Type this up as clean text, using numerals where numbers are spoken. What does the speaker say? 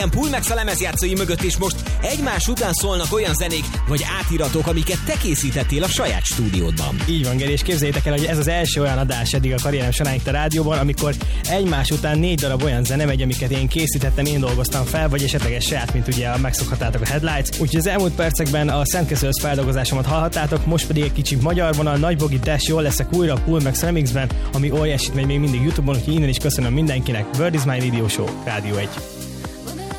Pulmex a lemezjátszói mögött, és most egymás után szólnak olyan zenék vagy átiratok, amiket te készítettél a saját stúdiódban. Így van, Geri, és képzeljétek el, hogy ez az első olyan adás eddig a karrierem során itt a rádióban, amikor egymás után 4 darab olyan zene megy, amiket én készítettem, én dolgoztam fel, vagy esetleges saját, mint ugye megszokhattátok a Headlights. Úgyhogy az elmúlt percekben a Szentkezőhöz feldolgozásomat hallhattátok, most pedig egy kicsit magyar vonal, Nagy Bogi Dash, jól leszek újra a Pulmex remixben, ami óriásit megy még mindig YouTube-on, úgyhogy innen is köszönöm mindenkinek. Word is my Radio Show, Rádió 1.